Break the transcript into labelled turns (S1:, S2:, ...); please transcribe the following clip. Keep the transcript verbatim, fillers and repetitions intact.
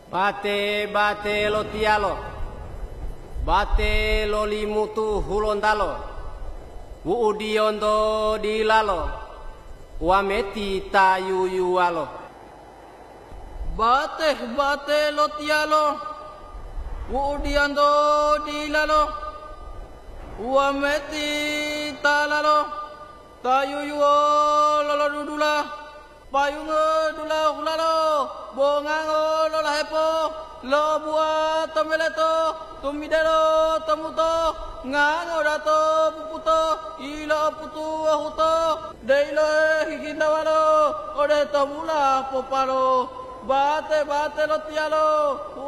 S1: Bate bate lo tialo, bate lo limutu hulondalo, uudiondo dilalo, wameti tayuyualo.
S2: Bate bate lo tialo, uudiondo dilalo, wameti talalo, tayuyuo lolo dudula, payungo dula hulalo, bongango lola hepo, lo bua tomeleto, tumidero tomuto, ngango dato puputo, ilo putu ahuto, deilo hikindawalo, ode tomula popalo, bate bate lo tialo.